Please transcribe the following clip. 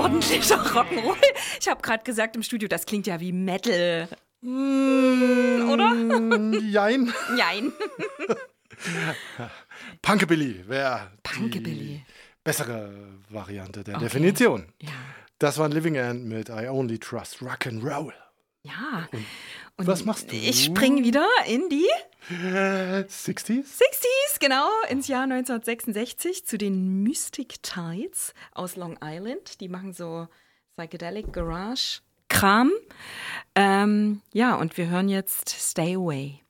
ordentlicher Rock'n'Roll. Ich habe gerade gesagt im Studio, das klingt ja wie Metal. Oder? Jein. Nein. Punkabilly wäre die bessere Variante der Definition. Ja. Das war ein Living End mit I Only Trust Rock'n'Roll. Ja. Und was machst du? Ich springe wieder in die 60s? 60s, genau, ins Jahr 1966 zu den Mystic Tides aus Long Island. Die machen so Psychedelic Garage Kram. Ja, und wir hören jetzt Stay Away.